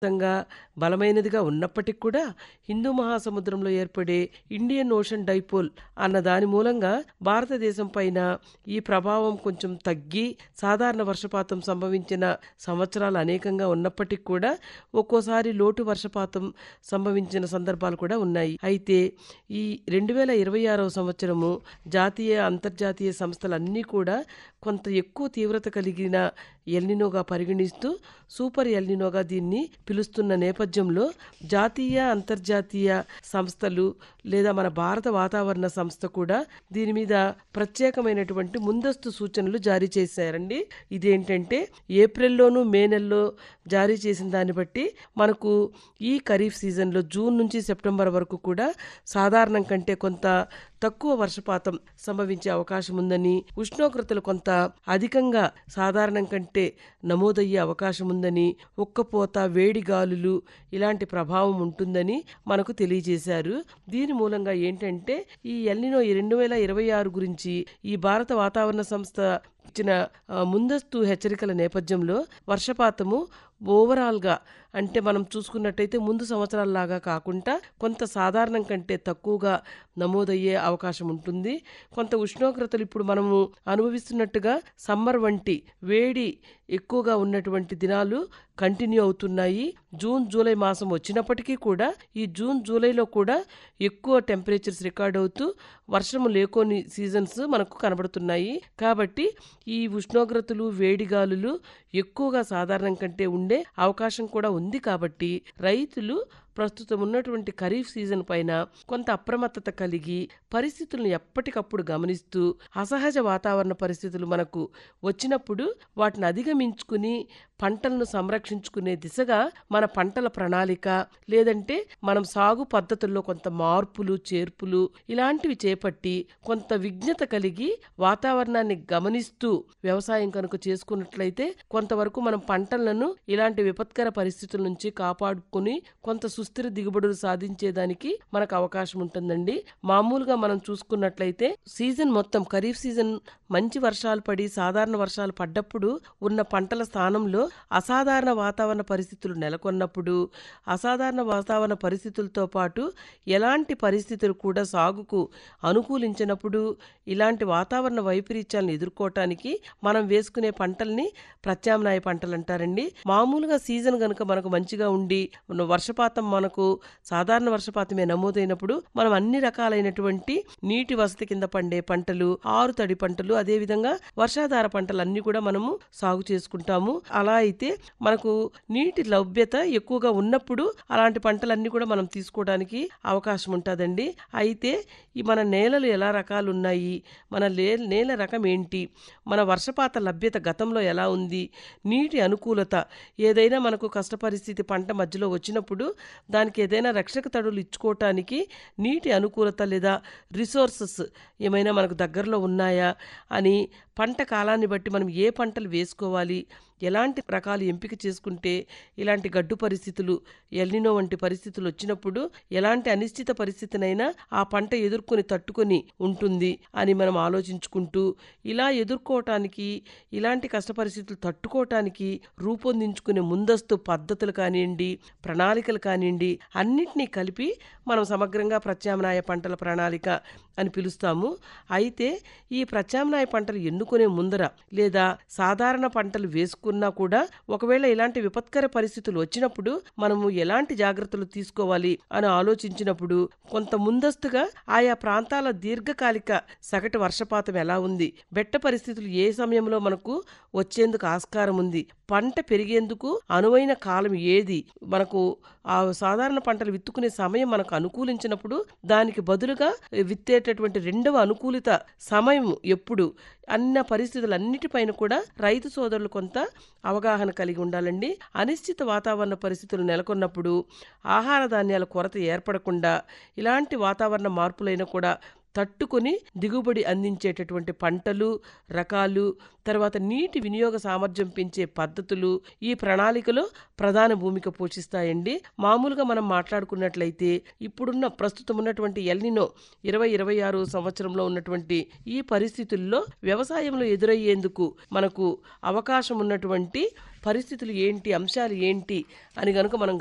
ంగా బలమైనదిగా ఉన్నప్పటికి కూడా హిందూ మహాసముద్రంలో ఏర్పడే ఇండియన్ ఓషన్ డైపోల్ అన్న దాని మూలంగా భారతదేశం పైన ఈ ప్రభావం కొంచెం తగ్గి సాధారణ వర్షపాతం సంభవించిన సంవత్సరాలు అనేకంగా ఉన్నప్పటికీ కూడా ఒక్కోసారి లోటు వర్షపాతం సంభవించిన సందర్భాలు కూడా ఉన్నాయి. అయితే ఈ 2026వ సంవత్సరము జాతీయ అంతర్జాతీయ సంస్థలన్నీ కూడా కొంత ఎక్కువ తీవ్రత కలిగిన ఎల్నినోగా పరిగణిస్తూ సూపర్ ఎల్నినోగా దీన్ని పిలుస్తున్న నేపథ్యంలో జాతీయ అంతర్జాతీయ సంస్థలు లేదా మన భారత వాతావరణ సంస్థ కూడా దీని మీద ప్రత్యేకమైనటువంటి ముందస్తు సూచనలు జారీ చేశారండి. ఇదేంటంటే ఏప్రిల్లోనూ మే నెలలో జారీ చేసిన దాన్ని బట్టి మనకు ఈ ఖరీఫ్ సీజన్లో జూన్ నుంచి సెప్టెంబర్ వరకు కూడా సాధారణం కంటే కొంత తక్కువ వర్షపాతం సంభవించే అవకాశం ఉందని, ఉష్ణోగ్రతలు కొంత అధికంగా సాధారణం కంటే నమోదయ్యే అవకాశం ఉందని, ఉక్కపోత, వేడి గాలులు ఇలాంటి ప్రభావం ఉంటుందని మనకు తెలియజేశారు. దీని మూలంగా ఏంటంటే ఈ ఎల్నినో 2026 గురించి ఈ భారత వాతావరణ సంస్థ ఇచ్చిన ముందస్తు హెచ్చరికల నేపథ్యంలో వర్షపాతము ఓవరాల్గా అంటే మనం చూసుకున్నట్టయితే ముందు సంవత్సరాలలాగా కాకుండా కొంత సాధారణం కంటే తక్కువగా నమోదయ్యే అవకాశం ఉంటుంది. కొంత ఉష్ణోగ్రతలు ఇప్పుడు మనము అనుభవిస్తున్నట్టుగా సమ్మర్ వంటి వేడి ఎక్కువగా ఉన్నటువంటి దినాలు కంటిన్యూ అవుతున్నాయి. జూన్ జూలై మాసం వచ్చినప్పటికీ కూడా ఈ జూన్ జూలైలో కూడా ఎక్కువ టెంపరేచర్స్ రికార్డ్ అవుతూ వర్షము లేకోని సీజన్స్ మనకు కనబడుతున్నాయి. కాబట్టి ఈ ఉష్ణోగ్రతలు వేడిగాలులు ఎక్కువగా సాధారణం కంటే ఉండే అవకాశం కూడా ఉంది. కాబట్టి రైతులు ప్రస్తుతం ఉన్నటువంటి ఖరీఫ్ సీజన్ పైన కొంత అప్రమత్తత కలిగి పరిస్థితులను ఎప్పటికప్పుడు గమనిస్తూ అసహజ వాతావరణ పరిస్థితులు మనకు వచ్చినప్పుడు వాటిని అధిగమించుకుని పంటలను సంరక్షించుకునే దిశగా మన పంటల ప్రణాళిక లేదంటే మనం సాగు పద్ధతుల్లో కొంత మార్పులు చేర్పులు ఇలాంటివి చేపట్టి కొంత విజ్ఞత కలిగి వాతావరణాన్ని గమనిస్తూ వ్యవసాయం కనుక చేసుకున్నట్లయితే కొంతవరకు మనం పంటలను ఇలాంటి విపత్కర పరిస్థితుల నుంచి కాపాడుకుని కొంత సుస్థిర దిగుబడులు సాధించేదానికి మనకు అవకాశం ఉంటుందండి. మామూలుగా మనం చూసుకున్నట్లయితే సీజన్ మొత్తం ఖరీఫ్ సీజన్ మంచి వర్షాలు పడి సాధారణ వర్షాలు పడ్డప్పుడు ఉన్న పంటల స్థానంలో అసాధారణ వాతావరణ పరిస్థితులు నెలకొన్నప్పుడు అసాధారణ వాతావరణ పరిస్థితులతో పాటు ఎలాంటి పరిస్థితులు కూడా సాగుకు అనుకూలించినప్పుడు ఇలాంటి వాతావరణ వైపరీత్యాలను ఎదుర్కోవటానికి మనం వేసుకునే పంటల్ని ప్రత్యామ్నాయ పంటలు అంటారండి. మామూలుగా సీజన్ కనుక మనకు మంచిగా ఉండి వర్షపాతం మనకు సాధారణ వర్షపాతమే నమోదైనప్పుడు మనం అన్ని రకాలైనటువంటి నీటి వసతి కింద పండే పంటలు, ఆరు తడి పంటలు, అదేవిధంగా వర్షాధార పంటలు అన్ని కూడా మనము సాగు చేసుకుంటాము. అలా అయితే మనకు నీటి లభ్యత ఎక్కువగా ఉన్నప్పుడు అలాంటి పంటలన్నీ కూడా మనం తీసుకోవడానికి అవకాశం ఉంటుందండి. అయితే ఈ మన నేలలు ఎలా రకాలు ఉన్నాయి, మన నేల రకం ఏంటి, మన వర్షపాత లభ్యత గతంలో ఎలా ఉంది, నీటి అనుకూలత ఏదైనా మనకు కష్ట పరిస్థితి పంట మధ్యలో వచ్చినప్పుడు దానికి ఏదైనా రక్షక తడులు ఇచ్చుకోవటానికి నీటి అనుకూలత లేదా రిసోర్సెస్ ఏమైనా మనకు దగ్గరలో ఉన్నాయా అని పంట కాలాన్ని బట్టి మనం ఏ పంటలు వేసుకోవాలి, ఎలాంటి రకాలు ఎంపిక చేసుకుంటే ఇలాంటి గడ్డు పరిస్థితులు ఎల్నినో వంటి పరిస్థితులు వచ్చినప్పుడు ఎలాంటి అనిశ్చిత పరిస్థితినైనా ఆ పంట ఎదుర్కొని తట్టుకొని ఉంటుంది అని మనం ఆలోచించుకుంటూ ఇలా ఎదుర్కోవటానికి ఇలాంటి కష్ట పరిస్థితులు తట్టుకోవటానికి రూపొందించుకునే ముందస్తు పద్ధతులు కానివ్వండి, ప్రణాళికలు కానివ్వండి అన్నిటినీ కలిపి మనం సమగ్రంగా ప్రత్యామ్నాయ పంటల ప్రణాళిక అని పిలుస్తాము. అయితే ఈ ప్రత్యామ్నాయ పంటలు ఎన్నుకునే ముందర లేదా సాధారణ పంటలు వేసుకున్నా కూడా ఒకవేళ ఇలాంటి విపత్కర పరిస్థితులు వచ్చినప్పుడు మనము ఎలాంటి జాగ్రత్తలు తీసుకోవాలి అని ఆలోచించినప్పుడు కొంత ముందస్తుగా ఆయా ప్రాంతాల దీర్ఘకాలిక సగటు వర్షపాతం ఎలా ఉంది, బెట్ట పరిస్థితులు ఏ సమయంలో మనకు వచ్చేందుకు ఆస్కారం ఉంది, పంట పెరిగేందుకు అనువైన కాలం ఏది, మనకు ఆ సాధారణ పంటలు విత్తుకునే సమయం మనకు అనుకూలించినప్పుడు దానికి బదులుగా విత్తేటటువంటి రెండవ అనుకూలిత సమయం ఎప్పుడు అన్న పరిస్థితులన్నిటిపైన కూడా రైతు సోదరులు కొంత అవగాహన కలిగి ఉండాలండి. అనిశ్చిత వాతావరణ పరిస్థితులు నెలకొన్నప్పుడు ఆహార ధాన్యాల కొరత ఏర్పడకుండా ఇలాంటి వాతావరణ మార్పులైనా కూడా తట్టుకొని దిగుబడి అందించేటటువంటి పంటలు, రకాలు, తర్వాత నీటి వినియోగ సామర్థ్యం పెంచే పద్ధతులు ఈ ప్రణాళికలో ప్రధాన భూమిక పోషిస్తాయండి. మామూలుగా మనం మాట్లాడుకున్నట్లయితే ఇప్పుడున్న ప్రస్తుతం ఉన్నటువంటి ఎల్నినో 2026 సంవత్సరంలో ఉన్నటువంటి ఈ పరిస్థితుల్లో వ్యవసాయంలో ఎదురయ్యేందుకు మనకు అవకాశం ఉన్నటువంటి పరిస్థితులు ఏంటి, అంశాలు ఏంటి అని గనుక మనం